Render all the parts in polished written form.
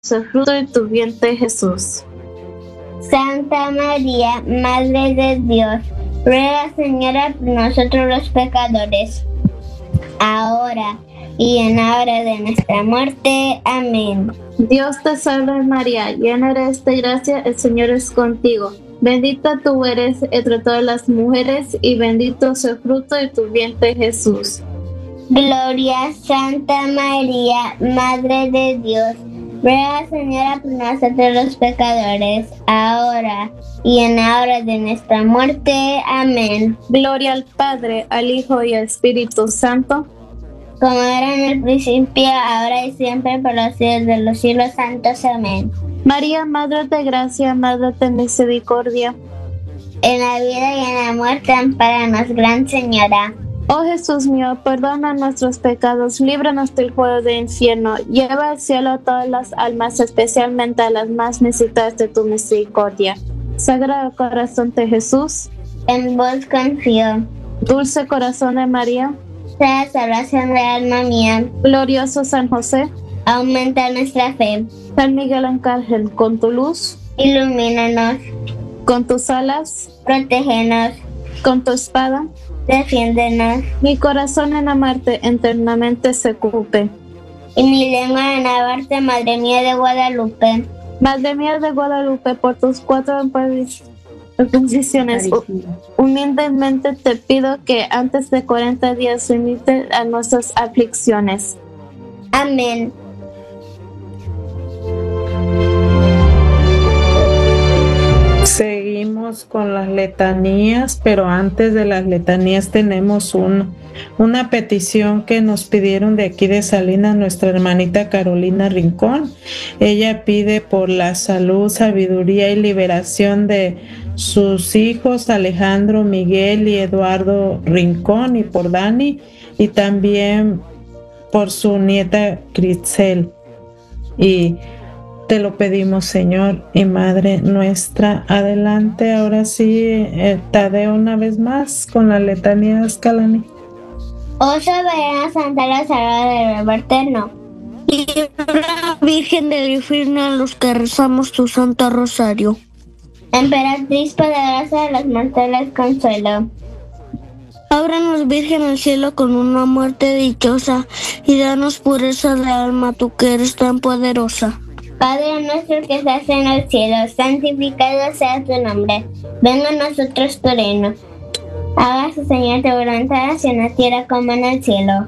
el fruto de tu vientre Jesús. Santa María, Madre de Dios, ruega, Señora, por nosotros los pecadores, ahora y en la hora de nuestra muerte. Amén. Dios te salve María, llena eres de gracia, el Señor es contigo. Bendita tú eres entre todas las mujeres y bendito es el fruto de tu vientre Jesús. Gloria, Santa María, Madre de Dios, ruega, Señora, por nosotros los pecadores, ahora y en la hora de nuestra muerte. Amén. Gloria al Padre, al Hijo y al Espíritu Santo, como era en el principio, ahora y siempre, por los siglos de los siglos santos. Amén. María, Madre de Gracia, Madre de Misericordia, en la vida y en la muerte, ampáranos, Gran Señora. Oh Jesús mío, perdona nuestros pecados, líbranos del fuego del infierno, lleva al cielo a todas las almas, especialmente a las más necesitadas de tu misericordia. Sagrado Corazón de Jesús, en vos confío. Dulce Corazón de María, sea salvación de alma mía. Glorioso San José, aumenta nuestra fe. San Miguel Arcángel, con tu luz, ilumínanos. Con tus alas, protégenos. Con tu espada, defiéndenos. Mi corazón en amarte eternamente se ocupe. Y mi lengua en alabarte, Madre mía de Guadalupe. Madre mía de Guadalupe, por tus 4 posiciones, humildemente te pido que antes de 40 días unite a nuestras aflicciones. Amén. Seguimos con las letanías, pero antes de las letanías tenemos una petición que nos pidieron de aquí de Salinas, nuestra hermanita Carolina Rincón. Ella pide por la salud, sabiduría y liberación de sus hijos Alejandro, Miguel y Eduardo Rincón, y por Dani, y también por su nieta Crisel. Y te lo pedimos, Señor y Madre nuestra. Adelante, ahora sí, Tadeo, una vez más con la letanía de Escalani. Oh soberana Santa la Sagrada del Eterno, libra, Virgen del infierno, a los que rezamos tu Santo Rosario. Emperatriz poderosa de los mortales, consuelo. Ábranos, Virgen, el cielo con una muerte dichosa, y danos pureza de alma, tú que eres tan poderosa. Padre nuestro que estás en el cielo, santificado sea tu nombre. Venga a nosotros tu reino. Hágase, Señor, tu voluntad, así en la tierra como en el cielo.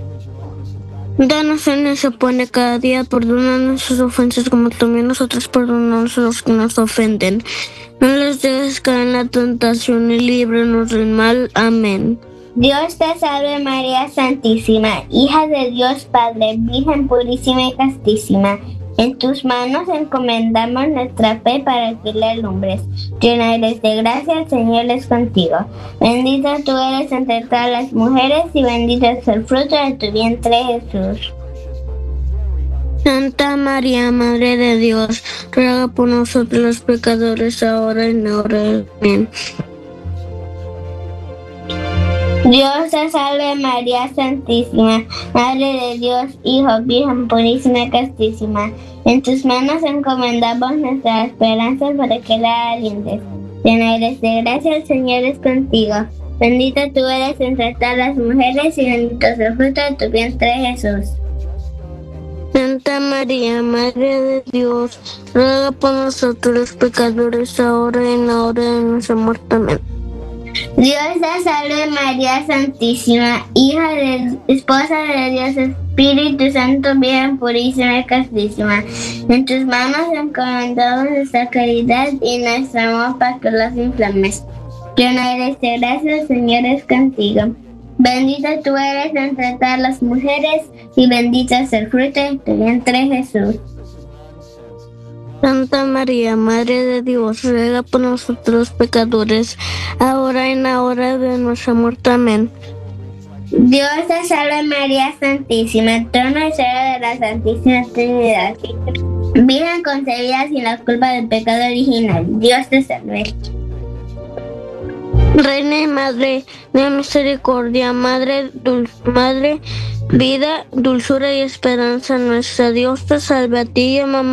Danos en ese pan de cada día, perdona nuestras ofensas como también nosotros perdonamos a los que nos ofenden. No les dejes caer en la tentación y líbranos del mal. Amén. Dios te salve María Santísima, hija de Dios Padre, Virgen purísima y castísima. En tus manos encomendamos nuestra fe para que la alumbres. Llena eres de gracia, el Señor es contigo. Bendita tú eres entre todas las mujeres y bendito es el fruto de tu vientre, Jesús. Santa María, Madre de Dios, ruega por nosotros los pecadores, ahora y en la hora de amén. Dios te salve María Santísima, Madre de Dios, Hijo, Virgen purísima y castísima. En tus manos encomendamos nuestra esperanza para que la alientes. Llena eres de gracia, el Señor es contigo. Bendita tú eres entre todas las mujeres y bendito es el fruto de tu vientre, Jesús. Santa María, Madre de Dios, ruega por nosotros los pecadores, ahora y en la hora de nuestra muerte. Amén. Dios te salve María Santísima, hija de esposa de Dios Espíritu Santo, Virgen purísima y castísima. En tus manos encomendamos nuestra caridad y nuestro amor para que los inflames. Llena eres de gracia, el Señor es contigo. Bendita tú eres entre todas las mujeres y bendito es el fruto de tu vientre, Jesús. Santa María, Madre de Dios, ruega por nosotros los pecadores, ahora y en la hora de nuestra muerte. Amén. Dios te salve María Santísima, trono y sede de la Santísima Trinidad. Virgen concebida sin la culpa del pecado original. Dios te salve. Reina y Madre de misericordia, Madre, vida, dulzura y esperanza nuestra. Dios te salve, a ti llamamos.